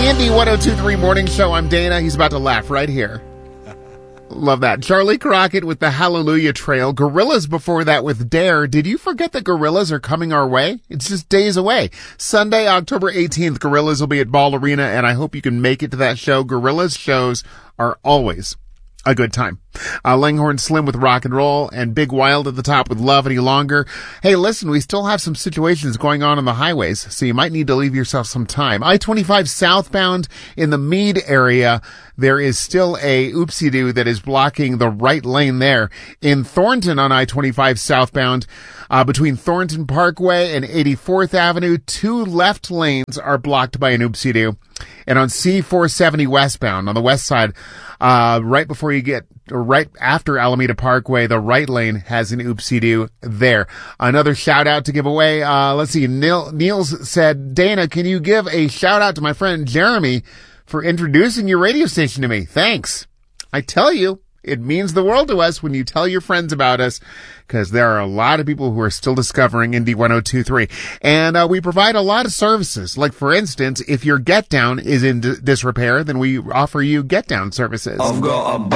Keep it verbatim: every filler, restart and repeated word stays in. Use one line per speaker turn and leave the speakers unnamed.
Indy one oh two point three Morning Show. I'm Dana. He's about to laugh right here. Love that. Charlie Crockett with the Hallelujah Trail. Gorillaz before that with Dare. Did you forget that Gorillaz are coming our way? It's just days away. Sunday, October eighteenth, Gorillaz will be at Ball Arena, and I hope you can make it to that show. Gorillaz shows are always a good time. Uh, Langhorne Slim with Rock and Roll, and Big Wild at the top with Love Any Longer. Hey, listen, we still have some situations going on on the highways, so you might need to leave yourself some time. I twenty-five southbound in the Meade area, there is still a oopsie-doo that is blocking the right lane there. In Thornton on I twenty-five southbound, uh, between Thornton Parkway and eighty-fourth Avenue, two left lanes are blocked by an oopsie-doo. And on C four seventy westbound, on the west side, uh, right before you get, or right after Alameda Parkway, the right lane has an oopsie-doo there. Another shout out to give away. Uh, let's see. Neil, Niels said, Dana, can you give a shout out to my friend Jeremy for introducing your radio station to me? Thanks. I tell you, it means the world to us when you tell your friends about us, because there are a lot of people who are still discovering Indy one oh two point three. And uh, we provide a lot of services. Like, for instance, if your get down is in d- disrepair, then we offer you get down services. I've got a